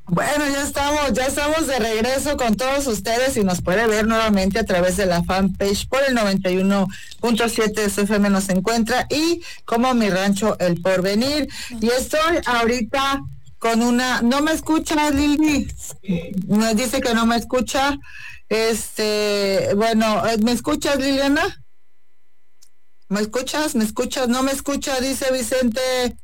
Bueno, ya estamos de regreso con todos ustedes y nos puede ver nuevamente a través de la fanpage por el 91.7 de FM nos encuentra y como Mi Rancho El Porvenir. Y estoy ahorita con una... ¿No me escucha, Lili? Me dice que no me escucha. Bueno, ¿me escuchas, Liliana? ¿Me escuchas? ¿Me escuchas? No me escucha, dice Vicente.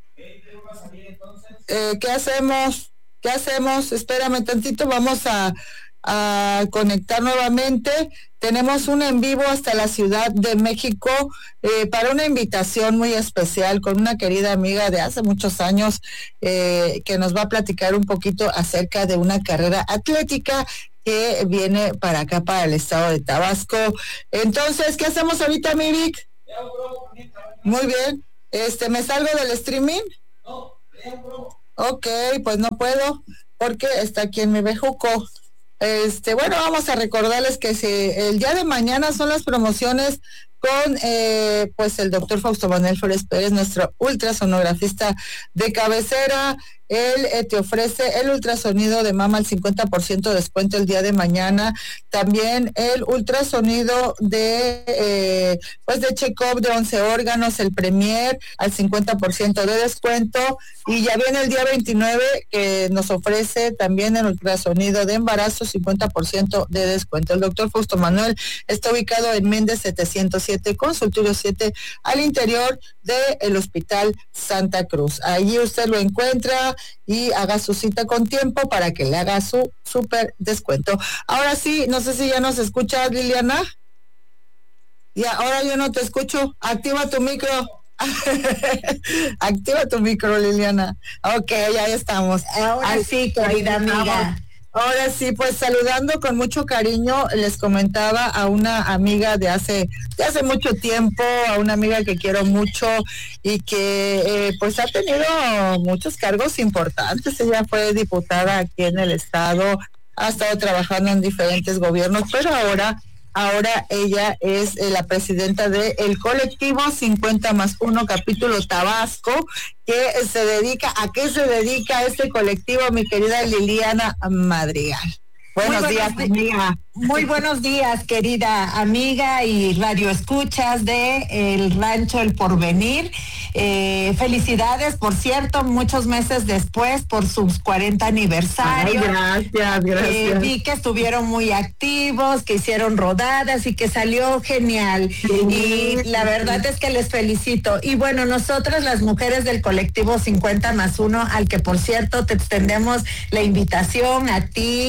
¿Qué hacemos? ¿Qué hacemos? Espérame tantito, vamos a conectar nuevamente. Tenemos un en vivo hasta la Ciudad de México para una invitación muy especial con una querida amiga de hace muchos años que nos va a platicar un poquito acerca de una carrera atlética que viene para acá, para el estado de Tabasco. Entonces, ¿qué hacemos ahorita, mi Vic? Muy bien. ¿Me salgo del streaming? Ok, pues no puedo porque está aquí en mi bejuco. Bueno, vamos a recordarles que si el día de mañana son las promociones con pues el doctor Fausto Manuel Flores Pérez, nuestro ultrasonografista de cabecera. Él te ofrece el ultrasonido de mama al 50% de descuento el día de mañana. También el ultrasonido de de check-up de 11 órganos, el Premier al 50% de descuento. Y ya viene el día 29 que nos ofrece también el ultrasonido de embarazo 50% de descuento. El doctor Fausto Manuel está ubicado en Méndez 707, Consultorio 7, al interior del Hospital Santa Cruz. Allí usted lo encuentra y haga su cita con tiempo para que le haga su súper descuento. Ahora sí, no sé si ya nos escuchas, Liliana. Ya, ahora yo no te escucho. Activa tu micro. Activa tu micro, Liliana. Ok, ya estamos. Ahora sí, querida amiga. Ahora sí, pues saludando con mucho cariño, les comentaba a una amiga de hace mucho tiempo, a una amiga que quiero mucho y que pues ha tenido muchos cargos importantes. Ella fue diputada aquí en el estado, ha estado trabajando en diferentes gobiernos, pero ahora ella es la presidenta del colectivo 50+1 capítulo Tabasco, que ¿a qué se dedica este colectivo, mi querida Liliana Madrigal? Buenos días, amiga. Muy buenos días, querida amiga y radio escuchas de El Rancho El Porvenir. Felicidades, por cierto, muchos meses después por sus 40 aniversarios. Ay, gracias. Vi que estuvieron muy activos, que hicieron rodadas y que salió genial. Sí. Y la verdad es que les felicito. Y bueno, nosotras las mujeres del colectivo 50+1, al que por cierto te extendemos la invitación a ti,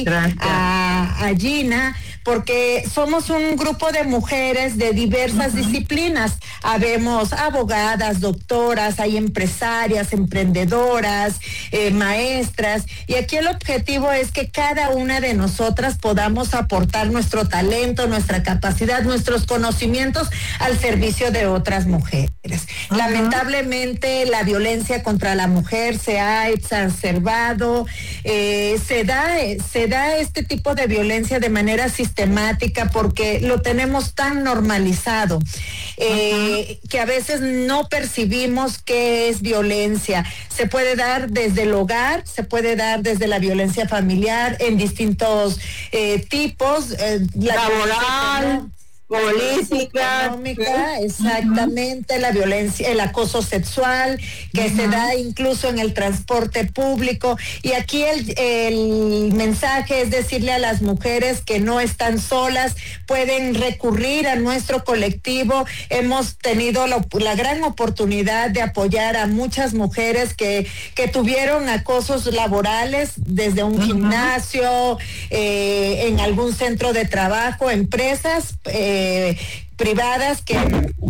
a Gina, porque somos un grupo de mujeres de diversas disciplinas. Habemos abogadas, doctoras, hay empresarias, emprendedoras, maestras, y aquí el objetivo es que cada una de nosotras podamos aportar nuestro talento, nuestra capacidad, nuestros conocimientos al servicio de otras mujeres. Lamentablemente la violencia contra la mujer se ha exacerbado, se da este tipo de violencia de manera sistemática porque lo tenemos tan normalizado que a veces no percibimos qué es violencia. Se puede dar desde el hogar, se puede dar desde la violencia familiar en distintos tipos, laboral, política, económica, exactamente, la violencia, el acoso sexual que se da incluso en el transporte público. Y aquí el mensaje es decirle a las mujeres que no están solas, pueden recurrir a nuestro colectivo. Hemos tenido la gran oportunidad de apoyar a muchas mujeres que tuvieron acosos laborales desde un gimnasio, en algún centro de trabajo, empresas privadas que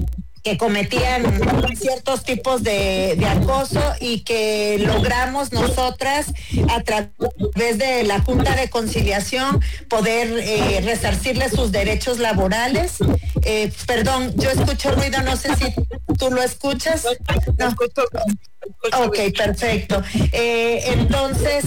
cometían ciertos tipos de acoso y que logramos nosotras a través de la Junta de Conciliación poder resarcirles sus derechos laborales. Perdón, yo escucho ruido, no sé si tú lo escuchas. No. Ok, perfecto. Entonces,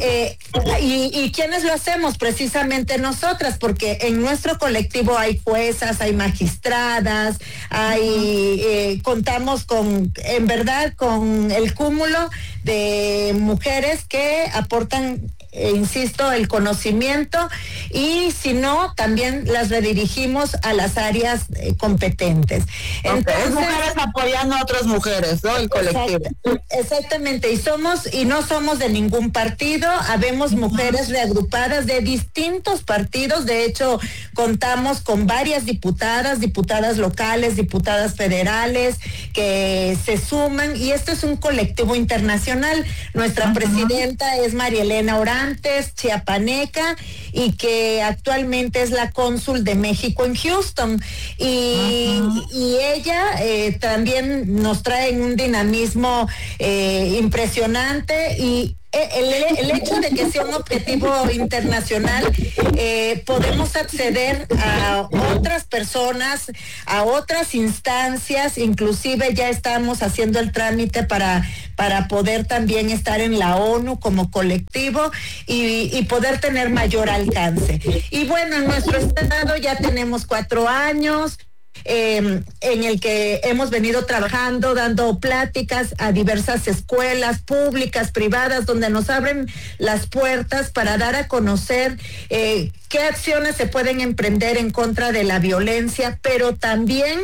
¿y quiénes lo hacemos? Precisamente nosotras, porque en nuestro colectivo hay juezas, hay magistradas, contamos en verdad con el cúmulo de mujeres que aportan, insisto, el conocimiento, y si no, también las redirigimos a las áreas competentes. Entonces, mujeres apoyando a otras mujeres, ¿no? El colectivo. Exactamente, y no somos de ningún partido, habemos mujeres reagrupadas de distintos partidos. De hecho, contamos con varias diputadas locales, diputadas federales que se suman, y este es un colectivo internacional. Nuestra presidenta es María Elena Orantes, chiapaneca, y que actualmente es la cónsul de México en Houston, y ella también nos trae un dinamismo impresionante, y el hecho de que sea un objetivo internacional, podemos acceder a otras personas, a otras instancias, inclusive ya estamos haciendo el trámite para poder también estar en la ONU como colectivo y poder tener mayor alcance. Y bueno, en nuestro estado ya tenemos 4 años, en el que hemos venido trabajando, dando pláticas a diversas escuelas públicas, privadas, donde nos abren las puertas para dar a conocer qué acciones se pueden emprender en contra de la violencia, pero también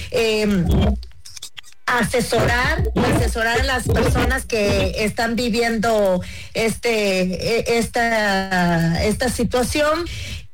asesorar a las personas que están viviendo esta situación.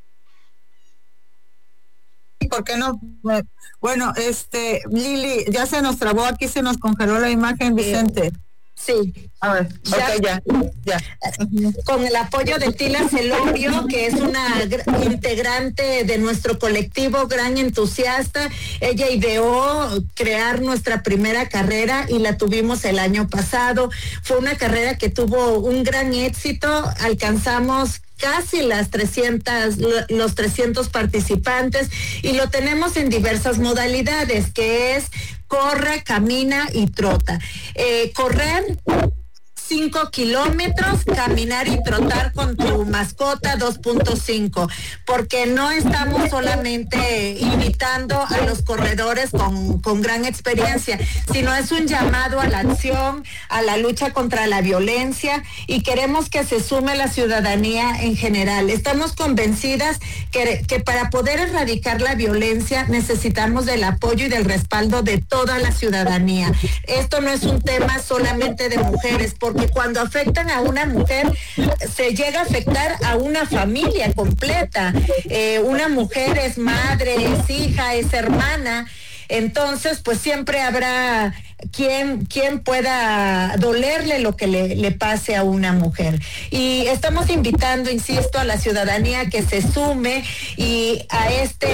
¿Por qué no? Bueno, Lili, ya se nos trabó, aquí se nos congeló la imagen, Vicente. Sí. A ver, ya. Con el apoyo de Tila Celorio, que es una integrante de nuestro colectivo, gran entusiasta. Ella ideó crear nuestra primera carrera y la tuvimos el año pasado. Fue una carrera que tuvo un gran éxito, alcanzamos casi los 300 participantes, y lo tenemos en diversas modalidades, que es corre, camina y trota. Correr 5 kilómetros, caminar y trotar con tu mascota 2.5, porque no estamos solamente invitando a los corredores con gran experiencia, sino es un llamado a la acción, a la lucha contra la violencia, y queremos que se sume la ciudadanía en general. Estamos convencidas que para poder erradicar la violencia necesitamos del apoyo y del respaldo de toda la ciudadanía. Esto no es un tema solamente de mujeres, porque cuando afectan a una mujer, se llega a afectar a una familia completa. Una mujer es madre, es hija, es hermana. Entonces, pues siempre habrá quien pueda dolerle lo que le pase a una mujer. Y estamos invitando, insisto, a la ciudadanía que se sume, y a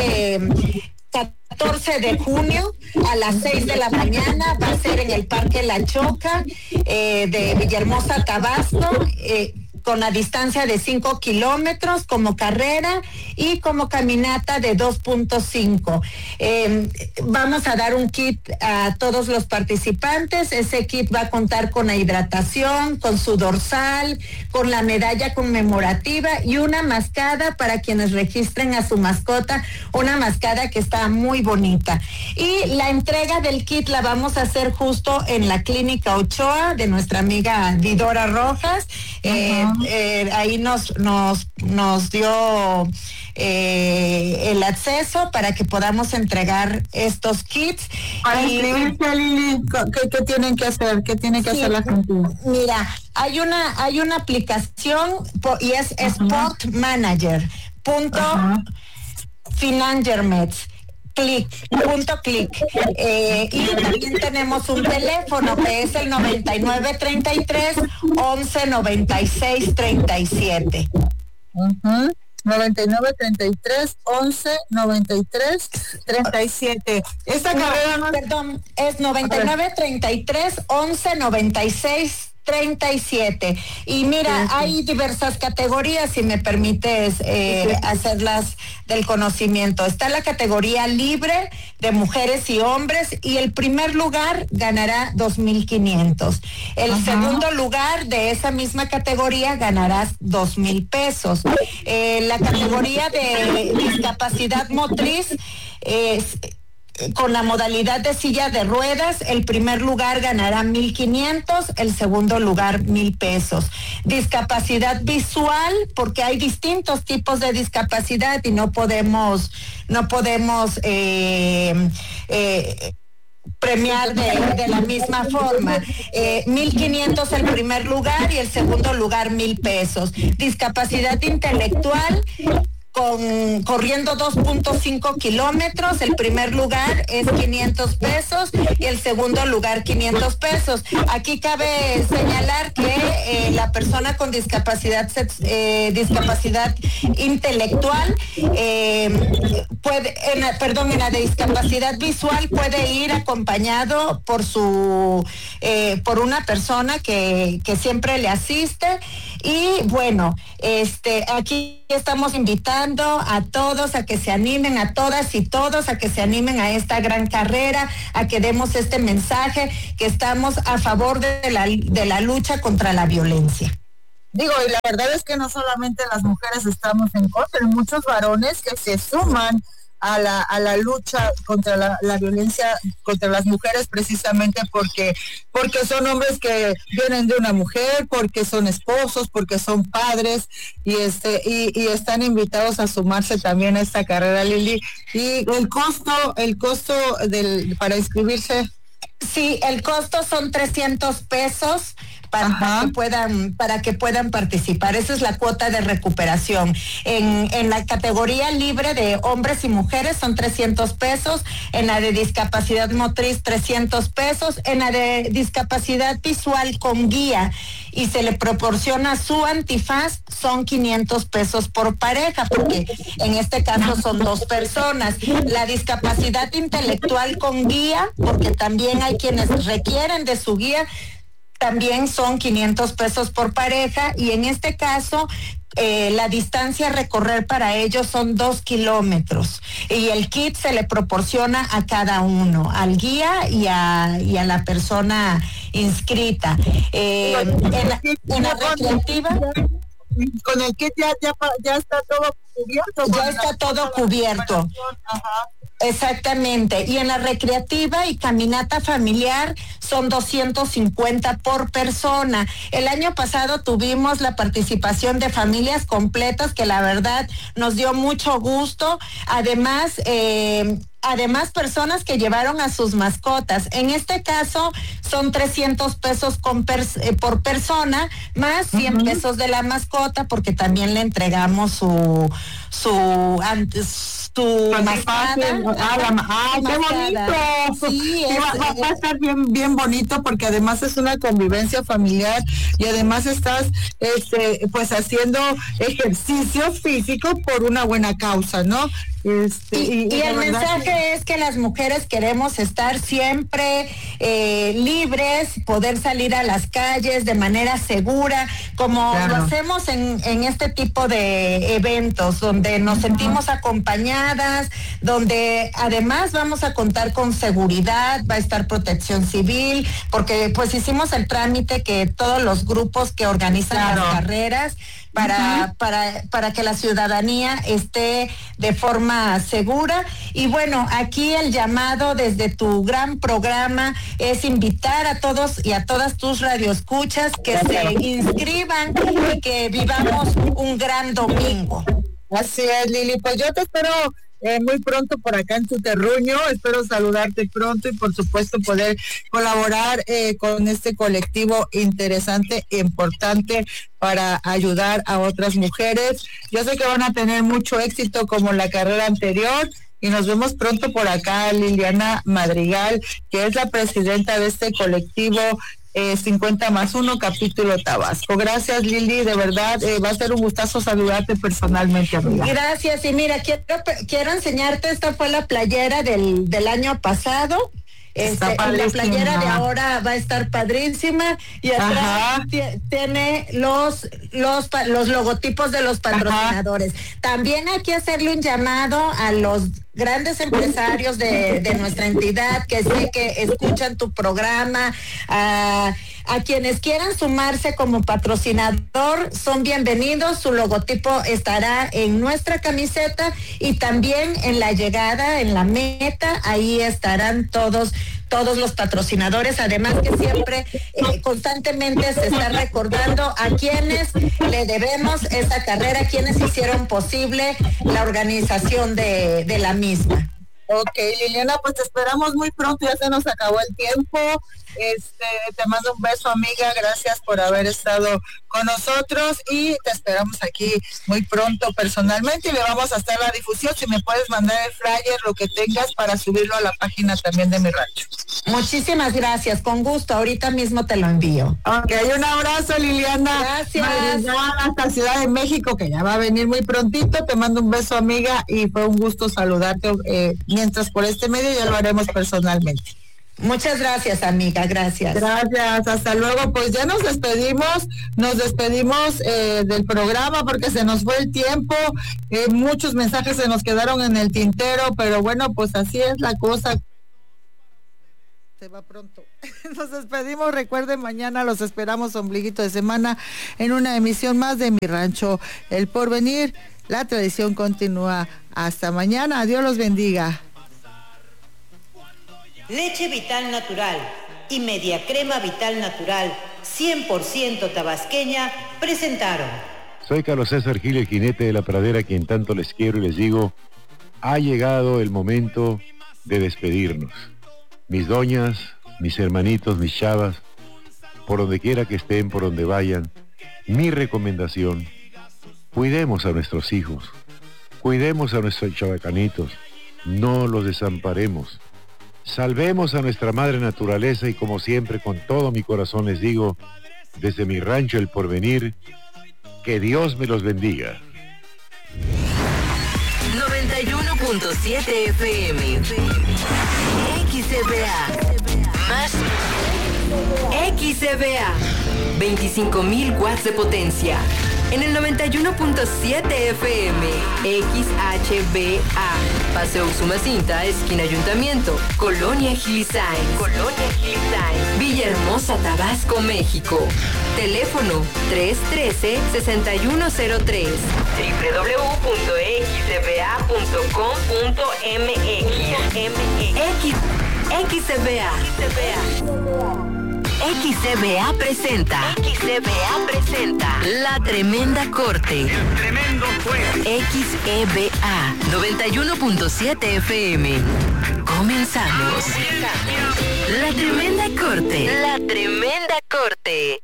14 de junio a las 6 de la mañana va a ser en el Parque La Choca de Villahermosa, Tabasco, con la distancia de 5 kilómetros como carrera y como caminata de 2.5. Vamos a dar un kit a todos los participantes. Ese kit va a contar con la hidratación, con su dorsal, con la medalla conmemorativa y una mascada para quienes registren a su mascota, una mascada que está muy bonita. Y la entrega del kit la vamos a hacer justo en la Clínica Ochoa de nuestra amiga Didora Rojas. Ahí nos dio el acceso para que podamos entregar estos kits. Para inscribirse, Lili, ¿qué tienen que hacer? ¿Qué tiene que hacer la gente? Mira, hay una aplicación y es Sport Manager. Finangermets. Clic. Y también tenemos un teléfono que es el 9933 11 96 37. 9933 11 93 37. Esta carrera no... Perdón, es 9933 11 96 37. Y mira, hay diversas categorías, si me permites hacerlas del conocimiento. Está la categoría libre de mujeres y hombres, y el primer lugar ganará 2,500. El segundo lugar de esa misma categoría ganarás 2,000 pesos. La categoría de discapacidad motriz con la modalidad de silla de ruedas, el primer lugar ganará 1,500, el segundo lugar 1,000 pesos. Discapacidad visual, porque hay distintos tipos de discapacidad y no podemos premiar de la misma forma. 1,500 el primer lugar y el segundo lugar 1,000 pesos. Discapacidad intelectual, corriendo 2.5 kilómetros, el primer lugar es 500 pesos y el segundo lugar 500 pesos. Aquí cabe señalar que la persona con discapacidad intelectual en la de discapacidad visual puede ir acompañado por una persona que siempre le asiste. Y bueno, aquí estamos invitando a todos a que se animen, a todas y todos a que se animen a esta gran carrera, a que demos este mensaje que estamos a favor de la lucha contra la violencia. Digo, y la verdad es que no solamente las mujeres estamos en contra, hay muchos varones que se suman a la lucha contra la violencia contra las mujeres, precisamente porque son hombres que vienen de una mujer, porque son esposos, porque son padres y están invitados a sumarse también a esta carrera, Lili. Y el costo para inscribirse. Sí, el costo son 300 pesos para que puedan participar. Esa es la cuota de recuperación. En la categoría libre de hombres y mujeres son 300 pesos, en la de discapacidad motriz 300 pesos, en la de discapacidad visual con guía y se le proporciona su antifaz son 500 pesos por pareja, porque en este caso son 2 personas. La discapacidad intelectual con guía, porque también hay quienes requieren de su guía, también son 500 pesos por pareja, y en este caso la distancia a recorrer para ellos son 2 kilómetros y el kit se le proporciona a cada uno, al guía y a la persona inscrita. En la recreativa, con el kit ya está todo cubierto. Ya está todo cubierto. Ajá. Exactamente. Y en la recreativa y caminata familiar son 250 por persona. El año pasado tuvimos la participación de familias completas, que la verdad nos dio mucho gusto. Además, personas que llevaron a sus mascotas. En este caso son 300 pesos por persona, más 100 pesos de la mascota, porque también le entregamos su mascada. ¡Qué bonito! Sí, va a estar bien bonito, porque además es una convivencia familiar y además estás pues haciendo ejercicio físico por una buena causa, ¿no? Y el mensaje es que las mujeres queremos estar siempre libres, poder salir a las calles de manera segura, como lo hacemos en este tipo de eventos, donde nos sentimos acompañadas, donde además vamos a contar con seguridad, va a estar protección civil, porque pues hicimos el trámite que todos los grupos que organizan las carreras, para que la ciudadanía esté de forma segura. Y bueno, aquí el llamado desde tu gran programa es invitar a todos y a todas tus radioescuchas que se inscriban y que vivamos un gran domingo. Así es, Lili, pues yo te espero muy pronto por acá en tu terruño. Espero saludarte pronto y por supuesto poder colaborar con este colectivo interesante e importante para ayudar a otras mujeres. Yo sé que van a tener mucho éxito como la carrera anterior, y nos vemos pronto por acá. Liliana Madrigal, que es la presidenta de este colectivo 50+1 capítulo Tabasco. Gracias, Lili, de verdad va a ser un gustazo saludarte personalmente, amiga. Gracias, y mira, quiero enseñarte, esta fue la playera del año pasado. La playera de ahora va a estar padrísima, y atrás tiene los logotipos de los patrocinadores. También hay que hacerle un llamado a los grandes empresarios de nuestra entidad, que sé que escuchan tu programa, a A quienes quieran sumarse como patrocinador son bienvenidos. Su logotipo estará en nuestra camiseta y también en la llegada, en la meta, ahí estarán todos los patrocinadores, además que siempre constantemente se está recordando a quienes le debemos esta carrera, quienes hicieron posible la organización de la misma. Ok, Liliana, pues te esperamos muy pronto, ya se nos acabó el tiempo. Te mando un beso, amiga, gracias por haber estado con nosotros y te esperamos aquí muy pronto personalmente y le vamos a hacer la difusión. Si me puedes mandar el flyer, lo que tengas para subirlo a la página también de mi rancho. Muchísimas gracias, con gusto, ahorita mismo te lo envío. Ok, un abrazo, Liliana. Gracias. Hasta Ciudad de México, que ya va a venir muy prontito. Te mando un beso, amiga, y fue un gusto saludarte. Mientras por este medio ya lo haremos personalmente. Muchas gracias, amiga, gracias. Gracias, hasta luego. Pues ya nos despedimos del programa porque se nos fue el tiempo, muchos mensajes se nos quedaron en el tintero, pero bueno, pues así es la cosa. Se va pronto. Nos despedimos, recuerden, mañana los esperamos, ombliguito de semana, en una emisión más de Mi Rancho El Porvenir. La tradición continúa. Hasta mañana, Dios los bendiga. Leche Vital Natural y Media Crema Vital Natural 100% tabasqueña presentaron. Soy Carlos César Gil, el jinete de la pradera, quien tanto les quiero y les digo, ha llegado el momento de despedirnos. Mis doñas, mis hermanitos, mis chavas, por donde quiera que estén, por donde vayan, mi recomendación, cuidemos a nuestros hijos, cuidemos a nuestros chavacanitos, no los desamparemos. Salvemos a nuestra madre naturaleza y como siempre con todo mi corazón les digo, desde mi rancho El Porvenir, que Dios me los bendiga. 91.7 FM XCBA más XCBA 25.000 watts de potencia. En el 91.7 FM, XHBA, Paseo Usumacinta, esquina Ayuntamiento, Colonia Gilisay, Villahermosa, Tabasco, México. Teléfono 313-6103, www.xcba.com.mx. XCBA. XCBA presenta La Tremenda Corte. El tremendo juez. XEBA 91.7 FM. Comenzamos. La Tremenda Corte.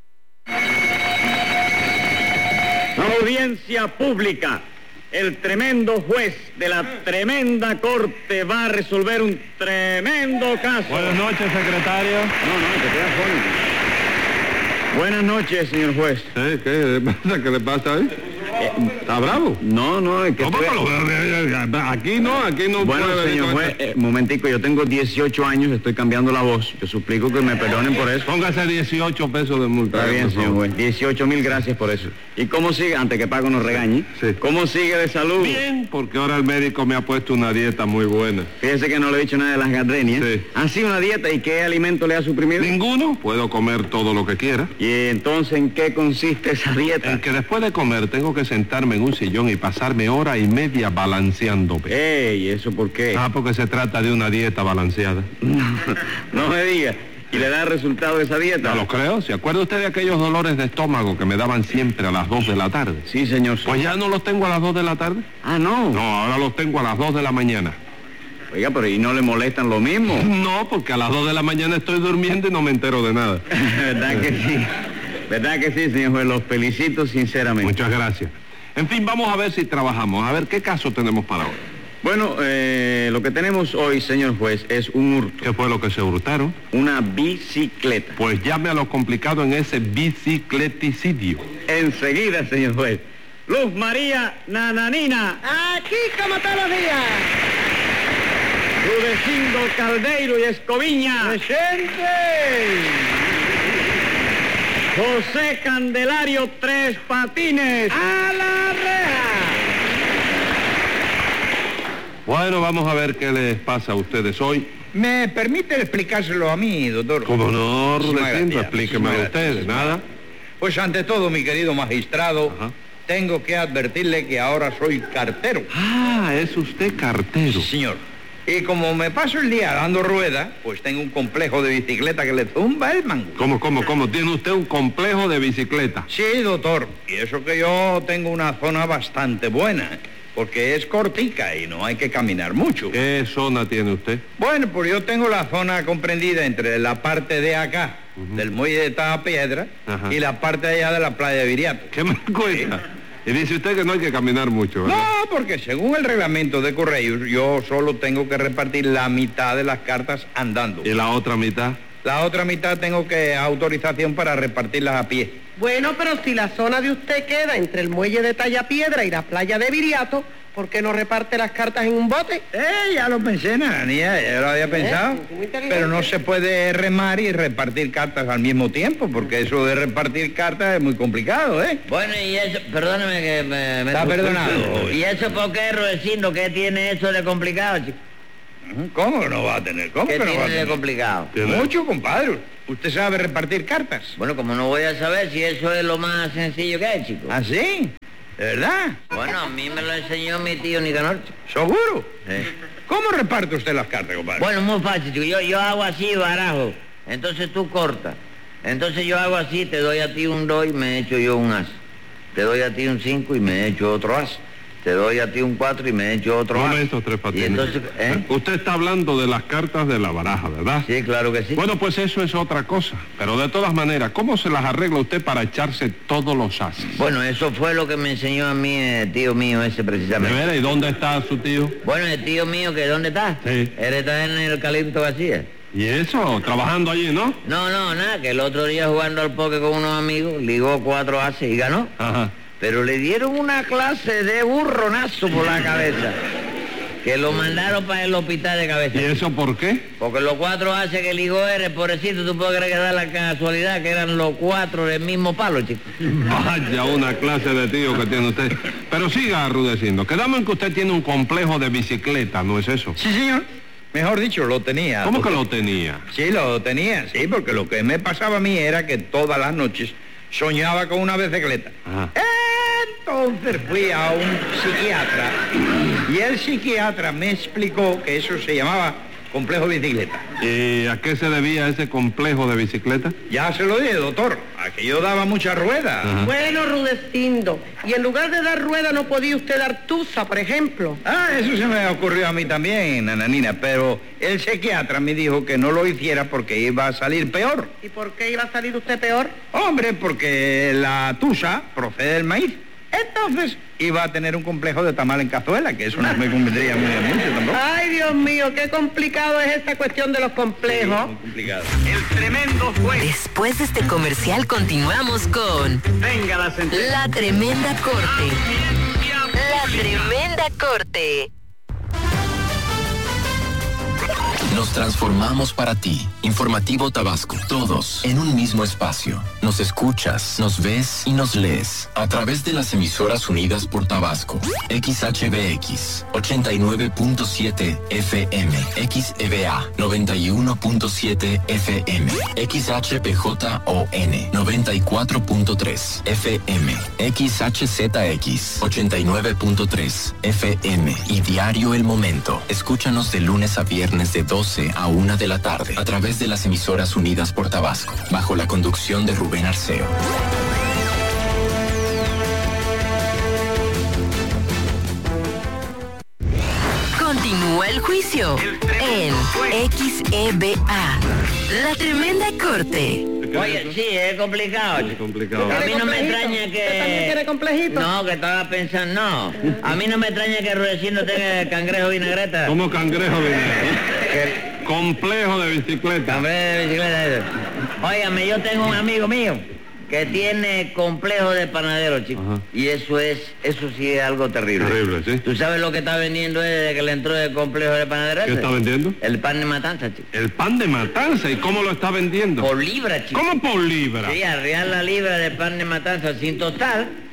Audiencia pública. El tremendo juez de la tremenda corte va a resolver un tremendo caso. Buenas noches, secretario. No, que sea fónico. Buenas noches, señor juez. ¿Qué le pasa ahí? ¿Está bravo? No, es que... ¿Cómo? Aquí no Bueno, puede... señor juez, momentico, yo tengo 18 años, estoy cambiando la voz. Yo suplico que me perdonen por eso. Póngase 18 pesos de multa. Está bien, señor juez. 18,000 gracias por eso. ¿Y cómo sigue? Antes que Paco nos regañe. Sí. ¿Cómo sigue de salud? Bien, porque ahora el médico me ha puesto una dieta muy buena. Fíjese que no le he dicho nada de las gardenias. Sí. ¿Así una dieta? ¿Y qué alimento le ha suprimido? Ninguno. Puedo comer todo lo que quiera. ¿Y entonces en qué consiste esa dieta? En que después de comer tengo que sentarme en un sillón y pasarme hora y media balanceándome. ¿Y eso por qué? Porque se trata de una dieta balanceada. No me diga. ¿Y le da resultado esa dieta? No lo creo. ¿Se acuerda usted de aquellos dolores de estómago que me daban siempre a las 2 de la tarde? Sí, señor. Pues ya no los tengo a las 2 de la tarde. Ah, ¿no? No, ahora los tengo a las 2 de la mañana. Oiga, pero ¿y no le molestan lo mismo? No, porque a las 2 de la mañana estoy durmiendo y no me entero de nada. ¿Verdad que sí? ¿Verdad que sí, señor juez? Los felicito sinceramente. Muchas gracias. En fin, vamos a ver si trabajamos. A ver, ¿qué caso tenemos para hoy? Bueno, lo que tenemos hoy, señor juez, es un hurto. ¿Qué fue lo que se hurtaron? Una bicicleta. Pues llame a lo complicado en ese bicicleticidio. Enseguida, señor juez. Luz María Nananina. Aquí como todos los días. Rudecindo Caldeiro y Escoviña. ¡Presente! José Candelario Tres Patines. ¡A la reja! Bueno, vamos a ver qué les pasa a ustedes hoy. ¿Me permite explicárselo a mí, doctor? Como no, Rudecindo, gracias, explíqueme muchísimas usted, gracias. nada. Pues ante todo, mi querido magistrado, Ajá. tengo que advertirle que ahora soy cartero. Ah, es usted cartero. Sí, señor. Y como me paso el día dando ruedas, pues tengo un complejo de bicicleta que le zumba el mango. ¿Cómo? ¿Tiene usted un complejo de bicicleta? Sí, doctor. Y eso que yo tengo una zona bastante buena, porque es cortica y no hay que caminar mucho. ¿Qué zona tiene usted? Bueno, pues yo tengo la zona comprendida entre la parte de acá, del muelle de Tajapiedra, Ajá. y la parte de allá de la playa de Viriato. ¿Qué me cuenta? Y dice usted que no hay que caminar mucho, ¿verdad? No, porque según el reglamento de correos, yo solo tengo que repartir la mitad de las cartas andando. ¿Y la otra mitad? La otra mitad tengo que autorización para repartirlas a pie. Bueno, pero si la zona de usted queda entre el muelle de Tallapiedra y la playa de Viriato, ¿por qué no reparte las cartas en un bote? Ya lo pensé, nananía, ya lo había pensado. Muy inteligente. Pero no se puede remar y repartir cartas al mismo tiempo, porque eso de repartir cartas es muy complicado, ¿eh? Bueno, y eso, perdóneme que me Está perdonado. ¿Y eso por qué, Rudecindo? ¿Qué tiene eso de complicado, chico? ¿Cómo que no va a tener? ¿Cómo ¿Qué que no va a tiene de tener? complicado? Mucho, compadre. ¿Usted sabe repartir cartas? Bueno, como no voy a saber si eso es lo más sencillo que hay, chico. ¿Ah, sí? ¿De verdad? Bueno, a mí me lo enseñó mi tío Nicanor, chico. ¿Seguro? Sí. ¿Cómo reparte usted las cartas, compadre? Bueno, muy fácil, chico. Yo hago así, barajo. Entonces tú cortas. Entonces yo hago así, te doy a ti un 2 y me echo yo un as. Te doy a ti un 5 y me echo otro as. Te doy a ti un 4 y me echo otro as. Momento, Tres Patines. Y entonces, Usted está hablando de las cartas de la baraja, ¿verdad? Sí, claro que sí. Bueno, pues eso es otra cosa. Pero de todas maneras, ¿cómo se las arregla usted para echarse todos los ases? Bueno, eso fue lo que me enseñó a mí el tío mío ese ¿De precisamente. veras? ¿Y dónde está su tío? Bueno, el tío mío, ¿que dónde está? Sí. Él está en el Calipto García. ¿Y eso? Trabajando allí, ¿no? No, nada, que el otro día jugando al póker con unos amigos, ligó 4 ases y ganó. Ajá. Pero le dieron una clase de burronazo por la cabeza, que lo mandaron para el hospital de cabeza. ¿Y eso por qué? Porque los 4 ases que ligó eres, pobrecito, tú puedes creer que da la casualidad que eran los 4 del mismo palo, chico. Vaya una clase de tío que tiene usted. Pero siga arrudeciendo. Quedamos en que usted tiene un complejo de bicicleta, ¿no es eso? Sí, señor. Mejor dicho, lo tenía. ¿Cómo que lo tenía? Sí, lo tenía, sí, porque lo que me pasaba a mí era que todas las noches soñaba con una bicicleta. Ajá. Entonces fui a un psiquiatra y el psiquiatra me explicó que eso se llamaba complejo de bicicleta. ¿Y a qué se debía ese complejo de bicicleta? Ya se lo dije, doctor, a que yo daba muchas ruedas. Ajá. Bueno, Rudecindo, y en lugar de dar rueda no podía usted dar tusa, por ejemplo. Eso se me ocurrió a mí también, nananina, pero el psiquiatra me dijo que no lo hiciera porque iba a salir peor. ¿Y por qué iba a salir usted peor? Hombre, porque la tusa procede del maíz. Entonces iba a tener un complejo de tamal en cazuela, que eso no me convendría mucho tampoco. Ay, Dios mío, qué complicado es esta cuestión de los complejos. Muy complicado. El tremendo juez. Después de este comercial continuamos con Venga la sentencia. La Tremenda Corte. La Tremenda Corte. Nos transformamos para ti. Informativo Tabasco. Todos en un mismo espacio. Nos escuchas, nos ves y nos lees a través de las emisoras unidas por Tabasco. XHBX 89.7 FM, XEBA 91.7 FM, XHPJON 94.3 FM, XHZX 89.3 FM y Diario El Momento. Escúchanos de lunes a viernes de 12 a 1 de la tarde a través de las emisoras unidas por Tabasco, bajo la conducción de Rubén Arceo. Continúa el juicio en XEBA. La Tremenda Corte. Oye, sí, es complicado, chico. Complicado. A mí no me extraña ¿Usted también que... quiere complejito? No, que estaba pensando, no. A mí no me extraña que Rudecindo tenga cangrejo vinagreta. ¿Cómo cangrejo de complejo de bicicleta? Cangrejo de bicicleta. Eso. Óigame, yo tengo un amigo mío que tiene complejo de panadero, chico. Ajá. Y eso sí es algo terrible. Terrible, sí. ¿Tú sabes lo que está vendiendo él desde que le entró el complejo de panadero? ¿Qué ese? está vendiendo? El pan de matanza, chico. El pan de matanza. ¿Y cómo lo está vendiendo? Por libra, chico. ¿Cómo por libra? Sí, arriar la libra de pan de matanza sin tostar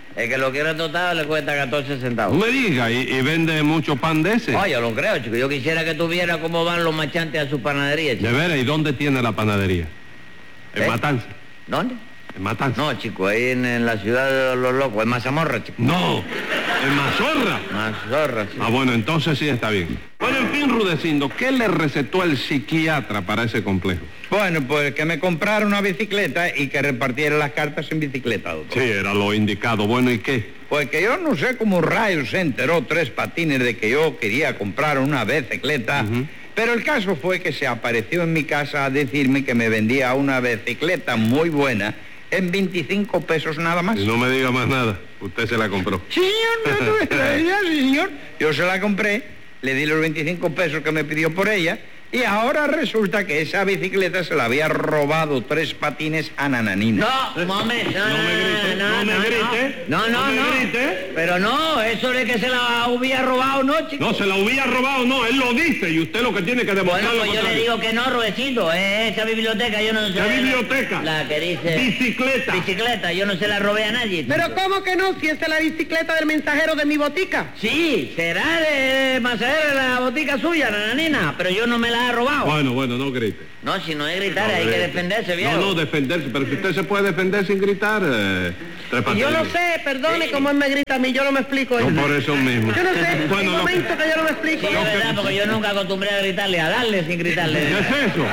El que lo quiera tostado le cuesta 14 centavos. No me diga, ¿y vende mucho pan de ese? Yo lo creo, chico. Yo quisiera que tuviera cómo van los marchantes a su panadería, chico. De veras, ¿y dónde tiene la panadería? En Matanza. ¿Dónde? En Matanza. No, chico, ahí en la ciudad de los locos, en Mazamorra, chico. No, en Mazorra. Mazorra, sí. Ah, bueno, entonces sí está bien. Bueno, en fin, Rudecindo, ¿qué le recetó el psiquiatra para ese complejo? Bueno, pues que me comprara una bicicleta y que repartiera las cartas en bicicleta, doctor. Sí, era lo indicado. Bueno, ¿y qué? Pues que yo no sé cómo rayos se enteró Tres Patines de que yo quería comprar una bicicleta, pero el caso fue que se apareció en mi casa a decirme que me vendía una bicicleta muy buena en 25 pesos nada más. Y no me diga más nada, usted se la compró. Sí, señor, no, sí, señor. Yo se la compré, le di los 25 pesos que me pidió por ella, y ahora resulta que esa bicicleta se la había robado Tres Patines a Nananina. No, un momento, No me grite. No. Pero no, eso de que se la hubiera robado, no, chico. No, se la hubiera robado, no, él lo dice y usted lo que tiene que demostrar. Bueno, pues yo le digo que no, Rudecindo, esa biblioteca yo no sé. ¿Qué biblioteca? La que dice... Bicicleta. Bicicleta, yo no se la robé a nadie. Pero ¿cómo que no? Si esa es la bicicleta del mensajero de mi botica. Sí, será de mensajero de la botica suya, Nananina, pero yo no me la he robado. Bueno, no grite. No, si no es gritar, hay que defenderse, viejo. No, defenderse, pero si usted se puede defender sin gritar, Tres Patines. Yo no sé, perdone cómo él me grita a mí, yo no me explico. No, por eso mismo. Yo no sé, Bueno, hay momentos que yo no me explico. Sí, es verdad, porque yo nunca acostumbré a gritarle, a darle sin gritarle. ¿Qué es eso?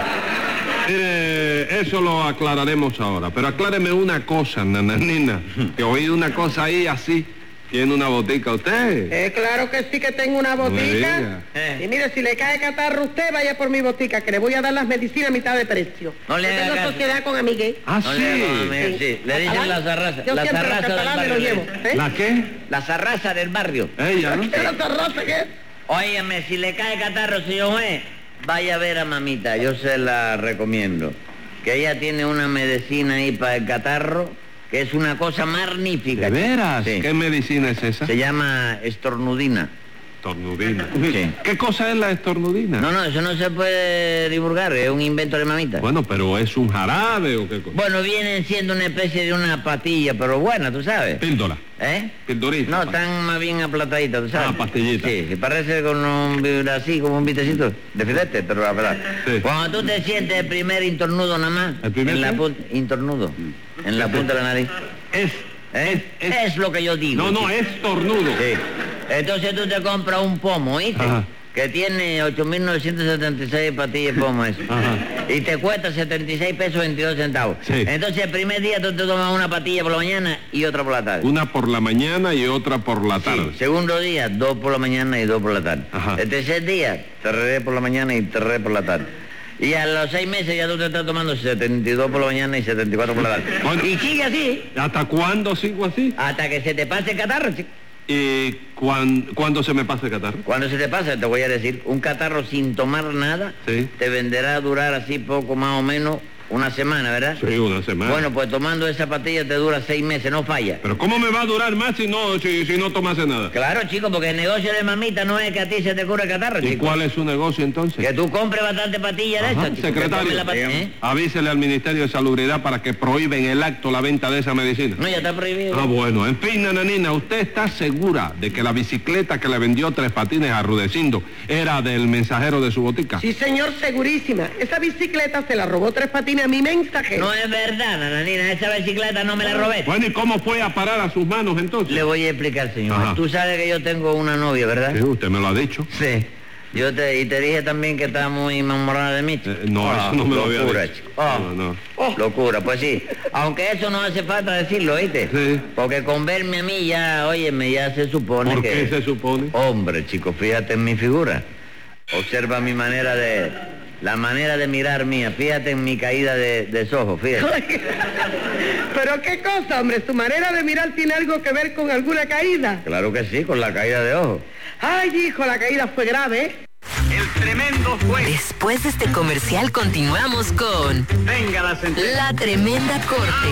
Mire, eso lo aclararemos ahora, pero acláreme una cosa, Nananina, que oí una cosa ahí así. ¿Tiene una botica usted? Claro que sí que tengo una botica. Y mire, si le cae catarro a usted, vaya por mi botica, que le voy a dar las medicinas a mitad de precio. No le Yo haga tengo caso. sociedad con Amiguel. Ah, No sí. le hago, amigo, sí. Le dicen la zarraza. Yo La siempre los zarraza del catalanes lo barrio. llevo. ¿La qué? La zarraza del barrio. Ella, ¿no? ¿Qué es la zarraza qué? Óyeme, si le cae catarro, señor juez, vaya a ver a mamita, yo se la recomiendo. Que ella tiene una medicina ahí para el catarro, que es una cosa magnífica. ¿De veras? Sí. ¿Qué medicina es esa? Se llama estornudina. Estornudina. Sí. ¿Qué cosa es la estornudina? No, eso no se puede divulgar, es un invento de mamita. Bueno, pero ¿es un jarabe o qué cosa? Bueno, vienen siendo una especie de una pastilla, pero buena, tú sabes. Píldora. ¿Eh? Pildorita. No, están más bien aplataditas, tú sabes. Ah, pastillita. Sí, que parece con así, como un vitecito de filete, pero la verdad. Sí. Cuando tú te sientes el primer intornudo nada más, ¿El primer en la qué? punta, intornudo, en la punta de la nariz. Es lo que yo digo. No, es tornudo. Sí. Entonces tú te compras un pomo, ¿viste? Ajá. Que tiene 8.976 pastillas de pomo eso. Ajá. Y te cuesta 76 pesos 22 centavos. Sí. Entonces el primer día tú te tomas una pastilla por la mañana y otra por la tarde. Una por la mañana y otra por la tarde. Sí. Segundo día, 2 por la mañana y 2 por la tarde. Ajá. El tercer día, 3 por la mañana y 3 por la tarde. Y a los 6 meses ya tú te estás tomando 72 por la mañana y 74 por la tarde. Bueno. Y sigue así, ¿Hasta cuándo sigo así? hasta que se te pase el catarro, chico. ¿Y cuándo se me pasa el catarro? Cuando se te pasa, te voy a decir, un catarro sin tomar nada, Sí. te venderá a durar así poco más o menos una semana, ¿verdad? Sí, una semana. Bueno, pues tomando esa pastilla te dura 6 meses, no falla. Pero ¿cómo me va a durar más si no tomase nada? Claro, chico, porque el negocio de mamita no es que a ti se te cure el catarro, ¿Y chico. cuál es su negocio entonces? Que tú compres bastante pastillas de Ajá, esas, chico. que secretario, tomes la pastilla, ¿eh? avísele al Ministerio de Salubridad para que prohíben el acto la venta de esa medicina. No, ya está prohibido. Ah, bueno. En fin, Nananina, ¿usted está segura de que la bicicleta que le vendió Tres Patines a Rudecindo era del mensajero de su botica? Sí, señor, segurísima. Esa bicicleta se la robó Tres Patines a mi mensajero. No es verdad, Nananina, esa bicicleta no me la robé. Bueno, ¿y cómo fue a parar a sus manos entonces? Le voy a explicar, señor. Ajá. Tú sabes que yo tengo una novia, ¿verdad? Sí, usted me lo ha dicho. Sí. Y te dije también que estaba muy enamorada de mí. No, eso no me lo había locura, dicho. chico. No. Locura, pues sí. Aunque eso no hace falta decirlo, ¿oíste? Sí. Porque con verme a mí ya, óyeme, ya se supone ¿Por que... qué se supone? Hombre, chico, fíjate en mi figura. Observa mi manera de... La manera de mirar mía. Fíjate en mi caída de ojos, fíjate. Pero qué cosa, hombre, su manera de mirar tiene algo que ver con alguna caída. Claro que sí, con la caída de ojos. Ay, hijo, la caída fue grave, ¿eh? El tremendo juez. Después de este comercial continuamos con Venga la sentencia. La Tremenda Corte.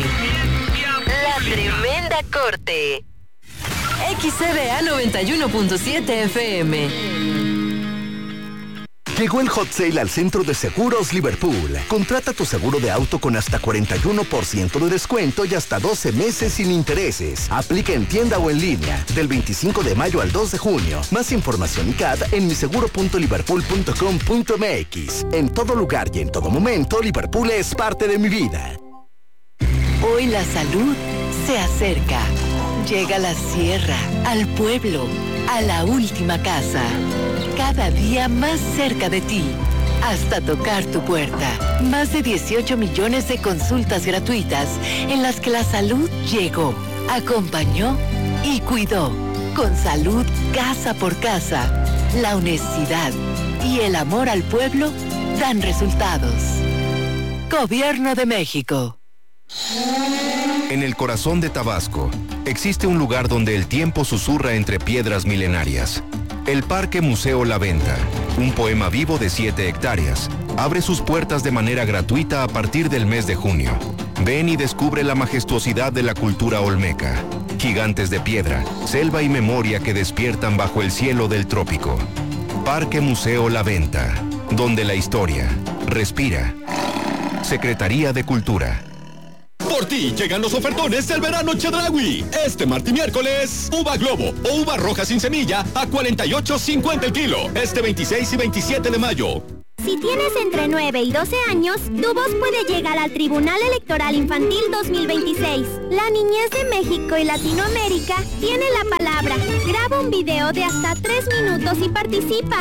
La Tremenda Corte. XCBA 91.7 FM. Llegó el hot sale al Centro de Seguros Liverpool. Contrata tu seguro de auto con hasta 41% de descuento y hasta 12 meses sin intereses. Aplica en tienda o en línea, del 25 de mayo al 2 de junio. Más información y CAD en miseguro.liverpool.com.mx. En todo lugar y en todo momento, Liverpool es parte de mi vida. Hoy la salud se acerca. Llega a la sierra, al pueblo, a la última casa. Cada día más cerca de ti, hasta tocar tu puerta. Más de 18 millones de consultas gratuitas en las que la salud llegó, acompañó y cuidó. Con salud casa por casa, la honestidad y el amor al pueblo dan resultados. Gobierno de México. En el corazón de Tabasco, existe un lugar donde el tiempo susurra entre piedras milenarias. El Parque Museo La Venta, un poema vivo de 7 hectáreas, abre sus puertas de manera gratuita a partir del mes de junio. Ven y descubre la majestuosidad de la cultura olmeca. Gigantes de piedra, selva y memoria que despiertan bajo el cielo del trópico. Parque Museo La Venta, donde la historia respira. Secretaría de Cultura. Por ti llegan los ofertones del verano Chedraui. Este martes y miércoles, uva Globo o uva roja sin semilla a 48.50 el kilo. Este 26 y 27 de mayo. Si tienes entre 9 y 12 años, tu voz puede llegar al Tribunal Electoral Infantil 2026. La niñez de México y Latinoamérica tiene la palabra. Graba un video de hasta 3 minutos y participa.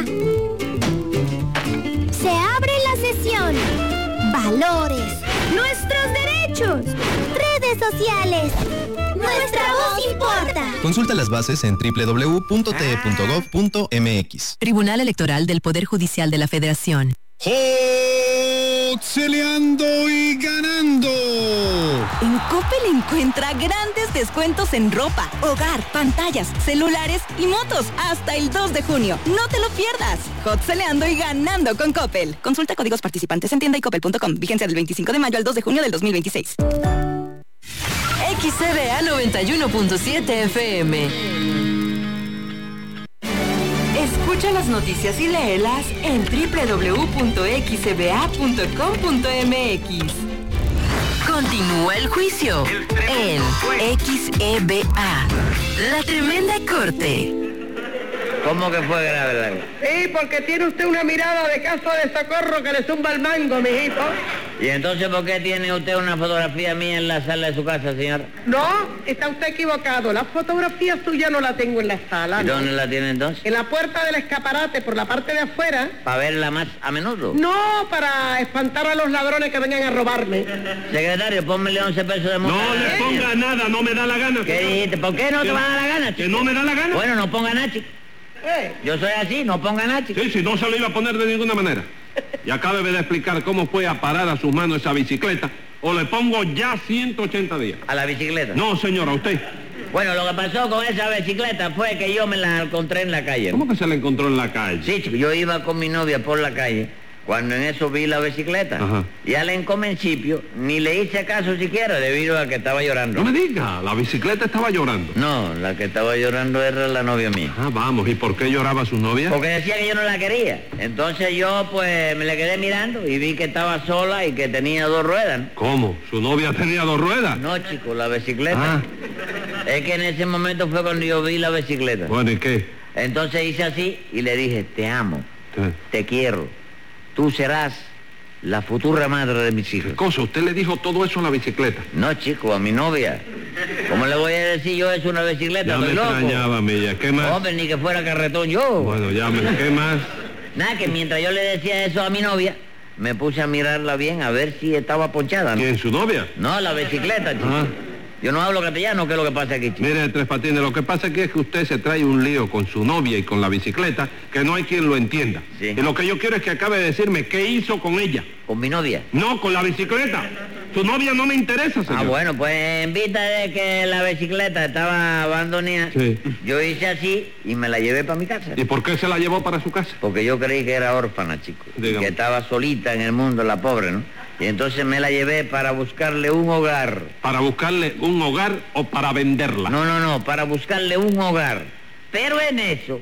Se abre la sesión. Valores. Nuestros derechos. Redes sociales. Nuestra voz importa. Consulta las bases en www.te.gov.mx. Tribunal Electoral del Poder Judicial de la Federación. ¡Celeando y ganando! En Coppel encuentra grandes descuentos en ropa, hogar, pantallas, celulares y motos hasta el 2 de junio. No te lo pierdas. Celeando y ganando con Coppel. Consulta códigos participantes en tienda y coppel.com. Vigencia del 25 de mayo al 2 de junio del 2026. XCBA 91.7 FM. Escucha las noticias y léelas en www.xcba.com.mx. Continúa el juicio en XEBA. La Tremenda Corte. ¿Cómo que fue grave? Sí, porque tiene usted una mirada de caso de socorro que le zumba el mango, mijito. ¿Y entonces por qué tiene usted una fotografía mía en la sala de su casa, señor? No, está usted equivocado. La fotografía suya no la tengo en la sala. ¿Y dónde la tiene entonces? En la puerta del escaparate, por la parte de afuera. ¿Para verla más a menudo? No, para espantar a los ladrones que vengan a robarme. Secretario, pónmele 11 pesos de multa. No le ponga nada, no me da la gana. ¿Qué dijiste? ¿Por qué no te va a dar la gana, chico? ¿Que no me da la gana? Bueno, no ponga nada, chico. Yo soy así, no ponga nada, chico. Sí, sí, no se lo iba a poner de ninguna manera. Y acábeme de explicar cómo fue a parar a sus manos esa bicicleta, o le pongo ya 180 días. ¿A la bicicleta? No, señora, a usted. Bueno, lo que pasó con esa bicicleta fue que yo me la encontré en la calle. ¿Cómo que se la encontró en la calle? Sí, chico, yo iba con mi novia por la calle, cuando en eso vi la bicicleta. Ajá. Y al encomencipio ni le hice caso siquiera debido a que estaba llorando. No me diga, la bicicleta estaba llorando. No, la que estaba llorando era la novia mía. Ah, vamos, ¿y por qué lloraba su novia? Porque decía que yo no la quería. Entonces yo pues me le quedé mirando y vi que estaba sola y que tenía 2 ruedas. ¿Cómo? ¿Su novia tenía 2 ruedas? No, chico, la bicicleta. Es que en ese momento fue cuando yo vi la bicicleta. Bueno, ¿y qué? Entonces hice así y le dije, te amo, te quiero. Tú serás la futura madre de mis hijos. ¿Qué cosa? ¿Usted le dijo todo eso a la bicicleta? No, chico, a mi novia. ¿Cómo le voy a decir yo eso a una bicicleta? Ya me extrañaba, mía. ¿Qué más? Hombre, ni que fuera carretón yo. Bueno, ¿qué más? Nada, que mientras yo le decía eso a mi novia, me puse a mirarla bien a ver si estaba ponchada, ¿no? ¿Quién, su novia? No, la bicicleta, chico. Yo no hablo castellano, ¿qué es lo que pasa aquí, chico? Mire, Tres Patines, lo que pasa aquí es que usted se trae un lío con su novia y con la bicicleta que no hay quien lo entienda. Sí. Y lo que yo quiero es que acabe de decirme qué hizo con ella. ¿Con mi novia? No, con la bicicleta. Su novia no me interesa, señor. Ah, bueno, pues en vista de que la bicicleta estaba abandonada, yo hice así y me la llevé para mi casa. ¿Y por qué se la llevó para su casa? Porque yo creí que era órfana, chico. Dígame. Que estaba solita en el mundo, la pobre, ¿no? Y entonces me la llevé para buscarle un hogar. ¿Para buscarle un hogar o para venderla? No, para buscarle un hogar. Pero en eso,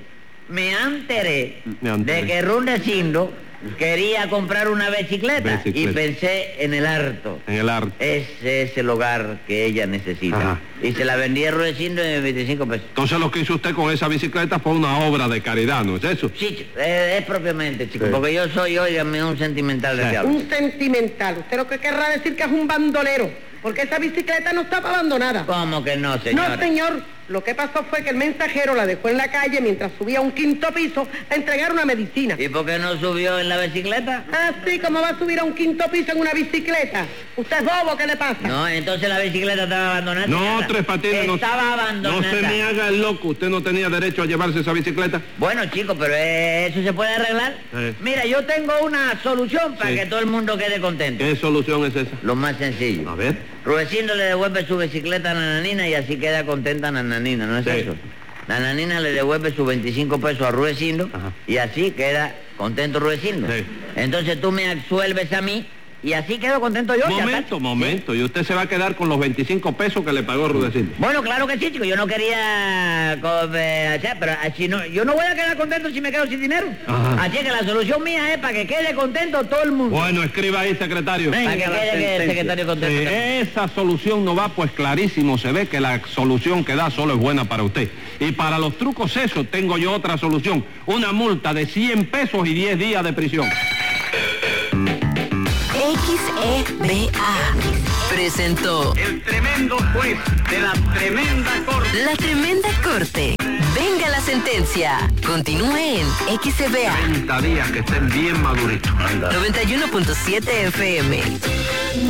me enteré de que Rudecindo quería comprar una bicicleta y pensé en el harto. En el harto. Ese es el hogar que ella necesita. Ajá. Y se la vendí a Rudecindo en 25 pesos. Entonces lo que hizo usted con esa bicicleta fue una obra de caridad, ¿no es eso? Sí, chico, es propiamente, chico, porque yo soy, óigame, un sentimental de diablo. Un sentimental. Usted lo que querrá decir que es un bandolero, porque esa bicicleta no estaba abandonada. ¿Cómo que no, señora? No, señor. Lo que pasó fue que el mensajero la dejó en la calle mientras subía a un 5º piso a entregar una medicina. ¿Y por qué no subió en la bicicleta? Así como va a subir a un 5º piso en una bicicleta. ¿Usted es bobo? ¿Qué le pasa? No, entonces la bicicleta estaba abandonada. No, señora. Tres Patines, no. Estaba abandonada. No se me haga el loco. ¿Usted no tenía derecho a llevarse esa bicicleta? Bueno, chico, pero eso se puede arreglar. Mira, yo tengo una solución para que todo el mundo quede contento. ¿Qué solución es esa? Lo más sencillo. A ver. Rudecindo le devuelve su bicicleta a Nananina y así queda contenta Nananina, ¿no es eso? Nananina le devuelve sus 25 pesos a Rudecindo y así queda contento Rudecindo. Entonces tú me absuelves a mí y así quedo contento yo. Momento. Y usted se va a quedar con los 25 pesos que le pagó Rudecindo. Bueno, claro que sí, chico. Yo no quería pero así no, yo no voy a quedar contento si me quedo sin dinero. Así que la solución mía es para que quede contento todo el mundo. Bueno, escriba ahí, secretario. Para que quede el secretario contento. Esa solución no va, pues clarísimo. Se ve que la solución que da solo es buena para usted. Y para los trucos esos tengo yo otra solución. Una multa de 100 pesos y 10 días de prisión. XEBA presentó El tremendo juez de la tremenda corte. La Tremenda Corte. Venga la sentencia. Continúe en XEBA 30 días que estén bien maduritos. 91.7 FM.